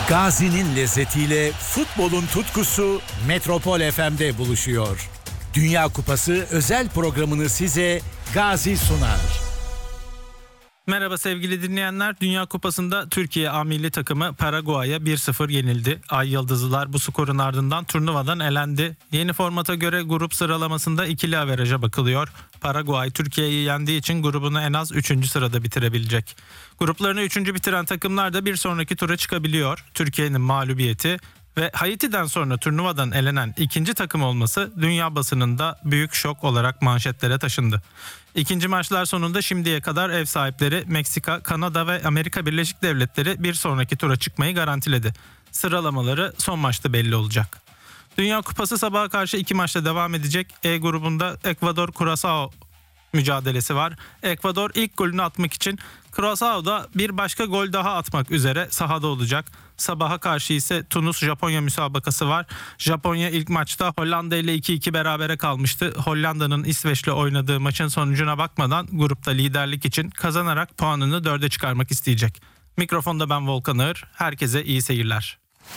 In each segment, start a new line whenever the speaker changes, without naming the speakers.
Gazi'nin lezzetiyle futbolun tutkusu Metropol FM'de buluşuyor. Dünya Kupası özel programını size Gazi sunar.
Merhaba sevgili dinleyenler. Dünya Kupası'nda Türkiye A milli takımı Paraguay'a 1-0 yenildi. Ay Yıldızlılar bu skorun ardından turnuvadan elendi. Yeni formata göre grup sıralamasında ikili averaja bakılıyor. Paraguay Türkiye'yi yendiği için grubunu en az 3. sırada bitirebilecek. Gruplarını 3. bitiren takımlar da bir sonraki tura çıkabiliyor. Türkiye'nin mağlubiyeti ve Haiti'den sonra turnuvadan elenen ikinci takım olması dünya basınında büyük şok olarak manşetlere taşındı. İkinci maçlar sonunda şimdiye kadar ev sahipleri Meksika, Kanada ve Amerika Birleşik Devletleri bir sonraki tura çıkmayı garantiledi. Sıralamaları son maçta belli olacak. Dünya Kupası sabaha karşı 2 maçta devam edecek. E grubunda Ekvador-Curaçao mücadelesi var. Ekvador ilk golünü atmak için Curaçao'da bir başka gol daha atmak üzere sahada olacak. Sabaha karşı ise Tunus-Japonya müsabakası var. Japonya ilk maçta Hollanda ile 2-2 berabere kalmıştı. Hollanda'nın İsveç'le oynadığı maçın sonucuna bakmadan grupta liderlik için kazanarak puanını 4'e çıkarmak isteyecek. Mikrofonda ben Volkan Ağır. Herkese iyi seyirler.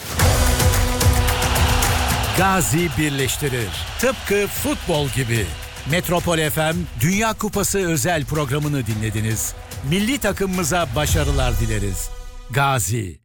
Gazi birleştirir. Tıpkı futbol gibi. Metropol FM Dünya Kupası özel programını dinlediniz. Milli takımımıza başarılar dileriz. Gazi.